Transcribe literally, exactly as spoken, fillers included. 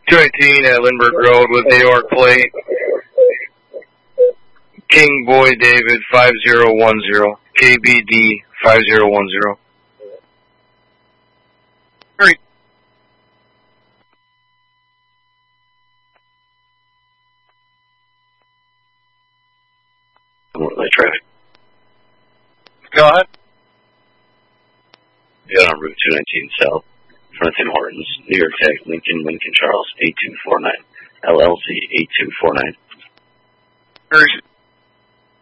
two nineteen at Lindbergh Road with New York plate. King Boy David five zero one zero. K B D five zero one zero. Great. Light traffic. Go ahead. Yeah, on Route two nineteen South, in front of Tim Hortons, New York Tech, Lincoln, Lincoln Charles, eight two four nine. L L C eight two four nine. Very